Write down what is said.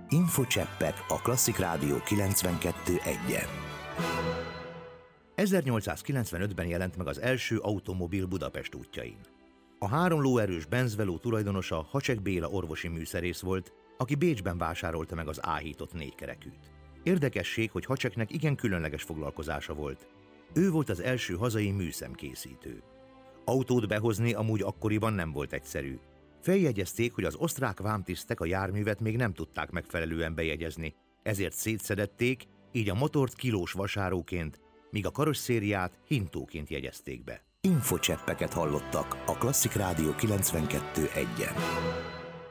Infocseppek a Klasszik Rádió 92.1-en. 1895-ben jelent meg az első automobil Budapest útjain. A 3 lóerős benzveló tulajdonosa Hacsek Béla orvosi műszerész volt, aki Bécsben vásárolta meg az áhított 4 kerekűt. Érdekesség, hogy Hacseknek igen különleges foglalkozása volt. Ő volt az első hazai műszemkészítő. Autót behozni amúgy akkoriban nem volt egyszerű. Feljegyezték, hogy az osztrák vámtisztek a járművet még nem tudták megfelelően bejegyezni, ezért szétszedették, így a motort kilós vasáróként, míg a karosszériát hintóként jegyezték be. Infocseppeket hallottak a Klasszik Rádió 92.1-en.